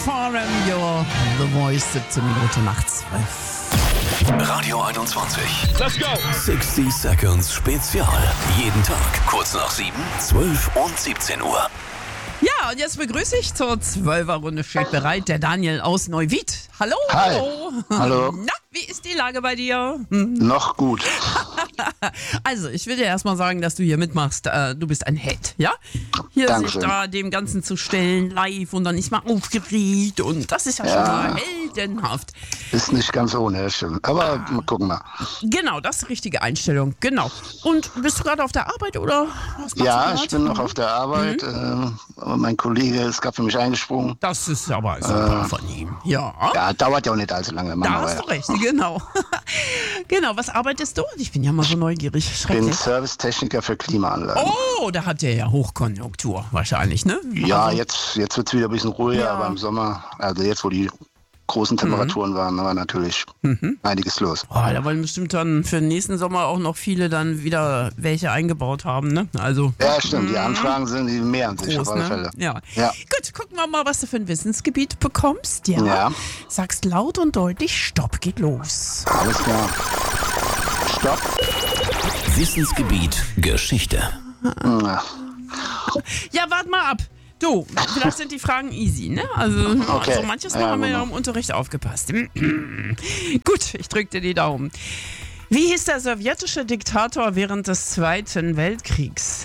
Forum, your The Voice, 17 Minuten nach 12. Radio 21. Let's go. 60 Seconds Spezial. Jeden Tag kurz nach 7, 12 und 17 Uhr. Ja, und jetzt begrüße ich zur 12er-Runde, steht bereit, der Daniel aus Neuwied. Hallo. Hi. Hallo. Na, wie ist die Lage bei dir? Noch gut. Also, ich will dir erstmal sagen, dass du hier mitmachst. Du bist ein Held, ja? Hier Dankeschön. sich da dem Ganzen zu stellen, live und dann nicht mal aufgeregt. Und das ist ja schon mal heldenhaft. Ist nicht ganz ohne, das stimmt. Aber gucken wir. Genau, das ist die richtige Einstellung. Genau. Und bist du gerade auf der Arbeit oder was machst Ja, du ich bin noch auf der Arbeit. Aber mein Kollege ist gerade für mich eingesprungen. Das ist aber super von ihm. Ja. Ja, dauert ja auch nicht allzu lange. Da hast du recht, genau. Genau, was arbeitest du? Ich bin ja mal so neugierig. Ich bin Servicetechniker für Klimaanlagen. Oh, da habt ihr ja Hochkonjunktur wahrscheinlich, ne? Ja, Also, jetzt wird es wieder ein bisschen ruhiger, Ja. aber im Sommer, also jetzt, wo die großen Temperaturen waren, war natürlich einiges los. Oh, da wollen bestimmt dann für den nächsten Sommer auch noch viele dann wieder welche eingebaut haben, ne? Also Ja, stimmt. Die Anfragen die mehren sich groß, auf alle ne? Fälle. Ja. Ja. Gut, gucken wir mal, was du für ein Wissensgebiet bekommst. Ja. Ja. Sagst laut und deutlich, Stopp, geht los. Alles klar. Stopp. Wissensgebiet Geschichte. Na, Ja, warte mal ab. Du, vielleicht sind die Fragen easy, ne? Also, Okay. also manches Mal Ja, haben wir ja genau. im Unterricht aufgepasst. Gut, ich drück dir die Daumen. Wie hieß der sowjetische Diktator während des Zweiten Weltkriegs?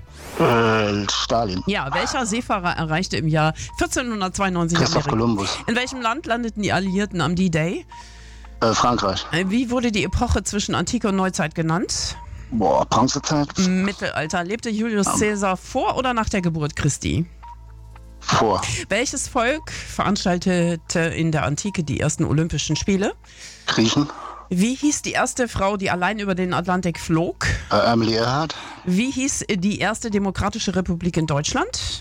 Stalin. Ja, welcher Seefahrer erreichte im Jahr 1492 Christoph Amerika? Kolumbus. In welchem Land landeten die Alliierten am D-Day? Frankreich. Wie wurde die Epoche zwischen Antike und Neuzeit genannt? Boah, Bronzezeit? Mittelalter. Lebte Julius Caesar vor oder nach der Geburt Christi? Vor. Welches Volk veranstaltete in der Antike die ersten Olympischen Spiele? Griechen? Wie hieß die erste Frau, die allein über den Atlantik flog? Emily Earhart? Wie hieß die erste demokratische Republik in Deutschland?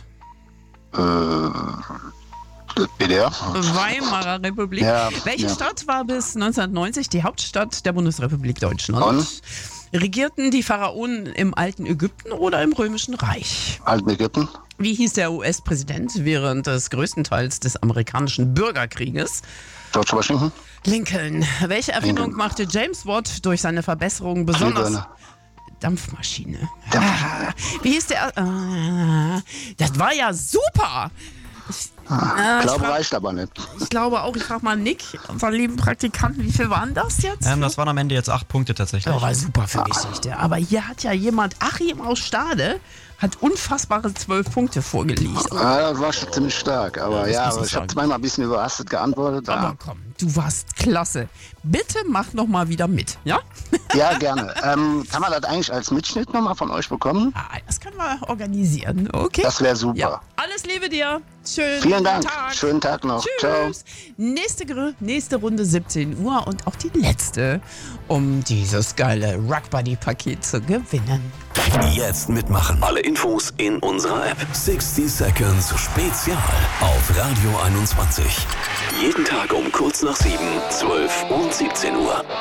BDR? Weimarer Republik. Ja, Welche ja. Stadt war bis 1990 die Hauptstadt der Bundesrepublik Deutschland? Bonn. Regierten die Pharaonen im alten Ägypten oder im Römischen Reich? Alten Ägypten? Wie hieß der US-Präsident während des größten Teils des amerikanischen Bürgerkrieges? George Washington? Lincoln. Welche Erfindung Lincoln. machte James Watt durch seine Verbesserung besonders? Glühbirne. Dampfmaschine. Dampfmaschine. Wie hieß der? Das war ja super. Glaube reicht aber nicht. Ich glaube auch, ich frage mal Nick, unseren lieben Praktikanten, wie viel waren das jetzt? Das waren am Ende jetzt 8 Punkte tatsächlich. Das war super für Geschichte. Aber hier hat ja jemand, Achim aus Stade, hat unfassbare 12 Punkte vorgelegt. Ja, das war schon ziemlich stark. Aber ja, muss aber ich ich habe sagen. zweimal ein bisschen überrastet geantwortet. Aber komm, du warst klasse. Bitte mach noch mal wieder mit, ja? Ja, gerne. Kann man das eigentlich als Mitschnitt nochmal von euch bekommen? Das können wir organisieren, okay? Das wäre super. Ja. Alles Liebe dir. Schönen Vielen Dank. Tag. Schönen Tag noch. Ciao. Tschüss. Nächste Runde 17 Uhr und auch die letzte, um dieses geile Rock-Buddy-Paket zu gewinnen. Jetzt mitmachen. Alle Infos in unserer App. 60 Seconds Spezial auf Radio 21. Jeden Tag um kurz nach 7, 12 und 17 Uhr.